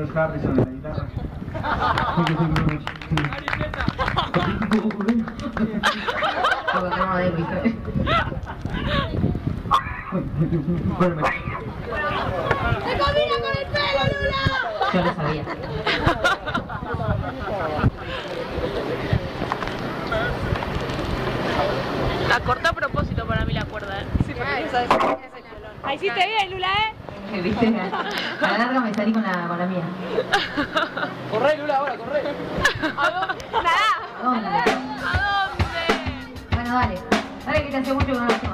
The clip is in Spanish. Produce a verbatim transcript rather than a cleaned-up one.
George Harrison en la guitarra. ¡Se combina con el pelo, Lula! Yo lo sabía. La corté a propósito para mí la cuerda, ¿eh? Sí, porque esa es el color. Ahí hiciste bien, Lula, ¿eh? ¿Viste? A la larga me salí con la, con la mía. Corre, Lula, ahora, corre. ¿A dónde? Nada. ¿Dónde? ¿A dónde? Bueno, dale. Dale que te hace mucho que no lo hacemos.